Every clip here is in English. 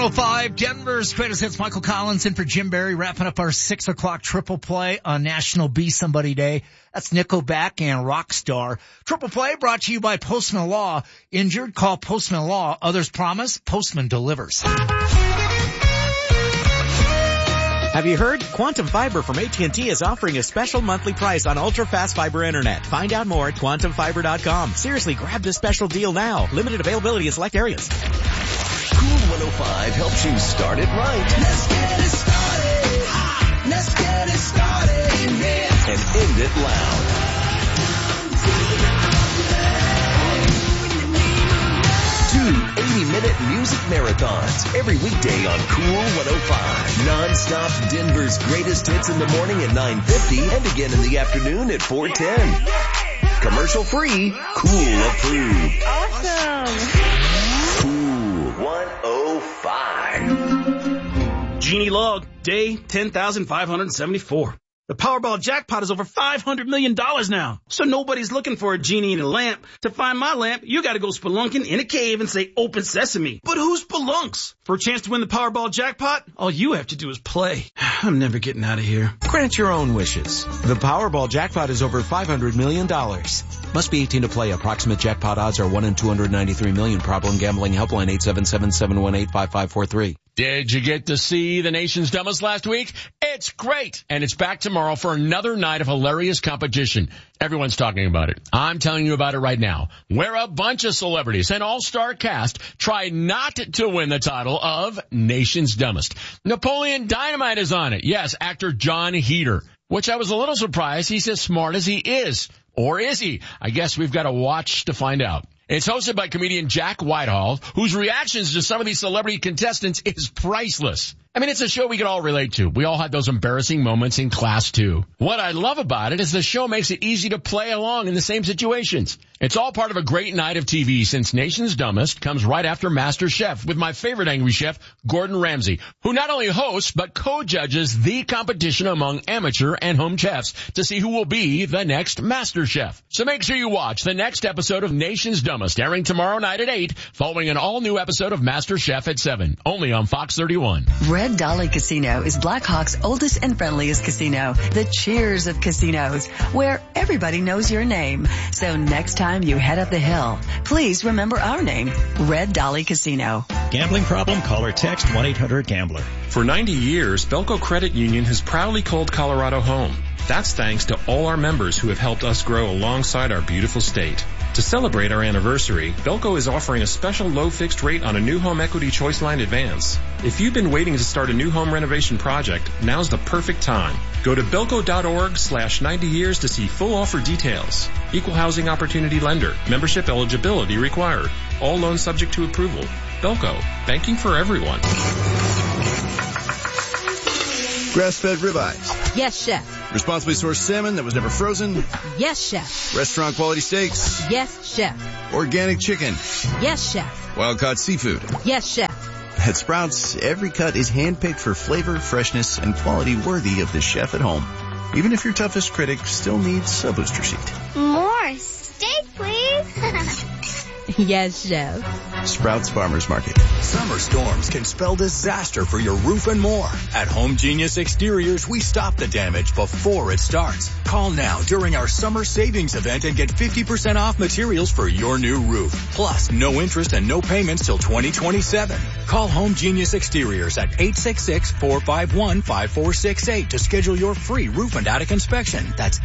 105, Denver's greatest hits. Michael Collins in for Jim Barry, wrapping up our 6 o'clock triple play on National Be Somebody Day. That's Nickelback and Rockstar. Triple play brought to you by Postman Law. Injured? Call Postman Law. Others promise? Postman delivers. Have you heard? Quantum Fiber from AT&T is offering a special monthly price on ultra-fast fiber internet. Find out more at quantumfiber.com. Seriously, grab this special deal now. Limited availability in select areas. Cool 105 helps you start it right. Let's get it started. Let's get it started in here. And end it loud. 2 80-minute music marathons every weekday on Cool 105. Non-stop Denver's greatest hits in the morning at 9:50 and again in the afternoon at 4:10. Commercial free, Cool approved. Awesome. Cool 105. Genie log, day 10,574. The Powerball jackpot is over $500 million now. So nobody's looking for a genie in a lamp. To find my lamp, you gotta go spelunking in a cave and say, open sesame. But who spelunks? For a chance to win the Powerball jackpot, all you have to do is play. I'm never getting out of here. Grant your own wishes. The Powerball jackpot is over $500 million. Must be 18 to play. Approximate jackpot odds are 1 in 293 million. Problem gambling helpline 877-718-5543. Did you get to see The Nation's Dumbest last week? It's great. And it's back tomorrow for another night of hilarious competition. Everyone's talking about it. I'm telling you about it right now. Where a bunch of celebrities, an all-star cast, try not to win the title of Nation's Dumbest. Napoleon Dynamite is on it. Yes, actor John Heder, which I was a little surprised. He's as smart as he is. Or is he? I guess we've got to watch to find out. It's hosted by comedian Jack Whitehall, whose reactions to some of these celebrity contestants is priceless. I mean, it's a show we can all relate to. We all had those embarrassing moments in class, too. What I love about it is the show makes it easy to play along in the same situations. It's all part of a great night of TV since Nation's Dumbest comes right after Master Chef with my favorite angry chef, Gordon Ramsay, who not only hosts but co-judges the competition among amateur and home chefs to see who will be the next Master Chef. So make sure you watch the next episode of Nation's Dumbest, airing tomorrow night at 8, following an all-new episode of Master Chef at 7, only on Fox 31. Red Dolly Casino is Blackhawk's oldest and friendliest casino, the cheers of casinos, where everybody knows your name. So next time you head up the hill, please remember our name, Red Dolly Casino. Gambling problem? Call or text 1-800-GAMBLER. For 90 years, Belco Credit Union has proudly called Colorado home. That's thanks to all our members who have helped us grow alongside our beautiful state. To celebrate our anniversary, Belco is offering a special low fixed rate on a new home equity choice line advance. If you've been waiting to start a new home renovation project, now's the perfect time. Go to belco.org/90 years to see full offer details. Equal housing opportunity lender. Membership eligibility required. All loans subject to approval. Belco. Banking for everyone. Grass-fed ribeyes. Yes, chef. Responsibly sourced salmon that was never frozen. Yes, chef. Restaurant quality steaks. Yes, chef. Organic chicken. Yes, chef. Wild-caught seafood. Yes, chef. At Sprouts, every cut is handpicked for flavor, freshness, and quality worthy of the chef at home. Even if your toughest critic still needs a booster seat. More steak, please. Yes, chef. Sprouts Farmers Market. Summer storms can spell disaster for your roof and more. At Home Genius Exteriors, we stop the damage before it starts. Call now during our summer savings event and get 50% off materials for your new roof. Plus, no interest and no payments till 2027. Call Home Genius Exteriors at 866-451-5468 to schedule your free roof and attic inspection. That's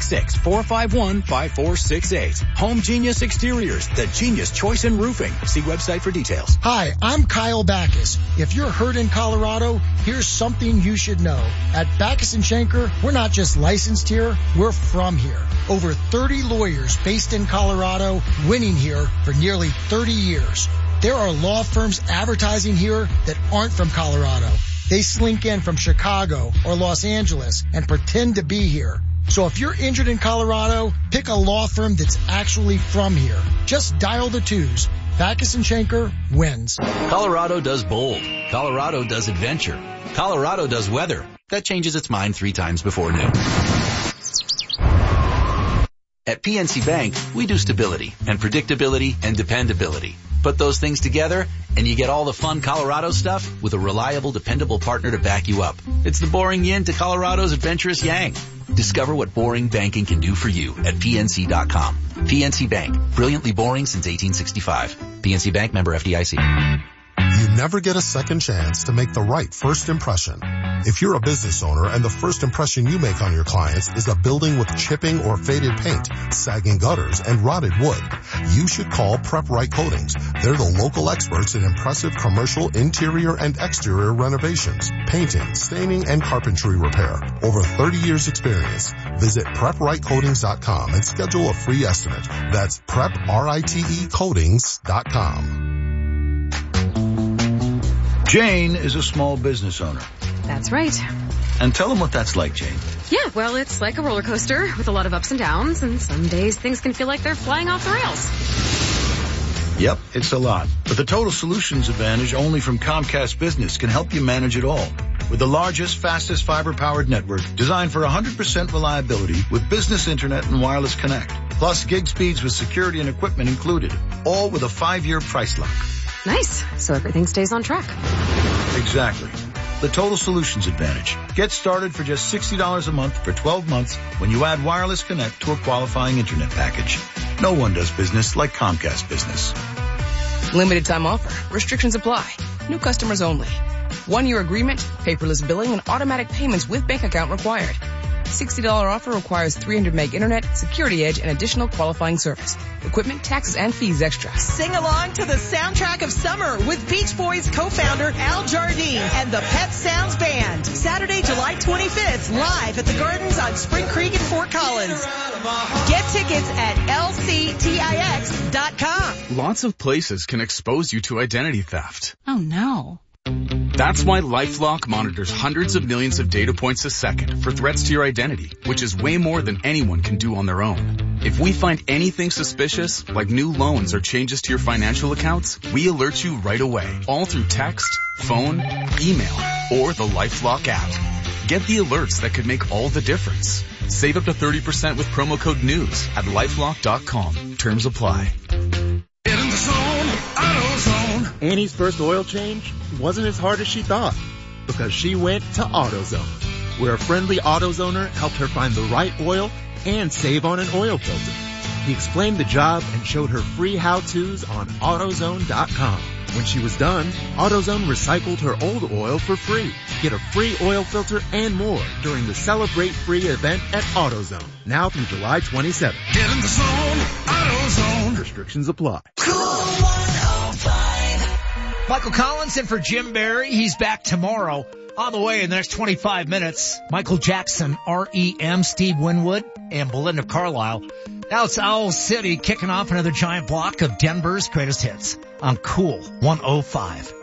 866-451-5468. Home Genius Exteriors, the genius choice in roofing. See website for details. Hi, I'm Kyle Backus. If you're hurt in Colorado, here's something you should know. At Backus & Schenker, we're not just licensed here, we're from here. Over 30 lawyers based in Colorado, winning here for nearly 30 years. There are law firms advertising here that aren't from Colorado. They slink in from Chicago or Los Angeles and pretend to be here. So if you're injured in Colorado, pick a law firm that's actually from here. Just dial the 2s. Backus & Schenker wins. Colorado does bold. Colorado does adventure. Colorado does weather. That changes its mind 3 times before noon. At PNC Bank, we do stability and predictability and dependability. Put those things together, and you get all the fun Colorado stuff with a reliable, dependable partner to back you up. It's the boring yin to Colorado's adventurous yang. Discover what boring banking can do for you at PNC.com. PNC Bank. Brilliantly boring since 1865. PNC Bank, member FDIC. You never get a second chance to make the right first impression. If you're a business owner and the first impression you make on your clients is a building with chipping or faded paint, sagging gutters, and rotted wood, you should call Prep Right Coatings. They're the local experts in impressive commercial interior and exterior renovations, painting, staining, and carpentry repair. Over 30 years experience. Visit PrepRightCoatings.com and schedule a free estimate. That's PrepRiteCoatings.com. Jane is a small business owner. That's right. And tell them what that's like, Jane. Yeah, well, it's like a roller coaster with a lot of ups and downs, and some days things can feel like they're flying off the rails. Yep, it's a lot. But the Total Solutions Advantage only from Comcast Business can help you manage it all. With the largest, fastest fiber-powered network designed for 100% reliability with business internet and wireless connect. Plus gig speeds with security and equipment included. All with a 5-year price lock. Nice. So everything stays on track. Exactly. The Total Solutions Advantage. Get started for just $60 a month for 12 months when you add wireless connect to a qualifying internet package. No one does business like Comcast Business. Limited time offer. Restrictions apply. New customers only. 1-year agreement, paperless billing, and automatic payments with bank account required. $60 offer requires 300 meg internet, security edge, and additional qualifying service. Equipment, taxes, and fees extra. Sing along to the soundtrack of summer with Beach Boys co-founder Al Jardine and the Pet Sounds Band. Saturday, July 25th, live at the Gardens on Spring Creek in Fort Collins. Get tickets at lctix.com. Lots of places can expose you to identity theft. Oh no. That's why LifeLock monitors hundreds of millions of data points a second for threats to your identity, which is way more than anyone can do on their own. If we find anything suspicious, like new loans or changes to your financial accounts, we alert you right away, all through text, phone, email, or the LifeLock app. Get the alerts that could make all the difference. Save up to 30% with promo code NEWS at LifeLock.com. Terms apply. In the zone, AutoZone. Annie's first oil change wasn't as hard as she thought because she went to AutoZone, where a friendly AutoZoner helped her find the right oil and save on an oil filter. He explained the job and showed her free how-tos on AutoZone.com. When she was done, AutoZone recycled her old oil for free. Get a free oil filter and more during the Celebrate Free event at AutoZone, now through July 27th. Get in the zone, AutoZone. Restrictions apply. Cool 105. Michael Collins in for Jim Barry. He's back tomorrow. On the way in the next 25 minutes, Michael Jackson, R.E.M., Steve Winwood, and Belinda Carlisle. Now it's Owl City kicking off another giant block of Denver's greatest hits on Cool 105.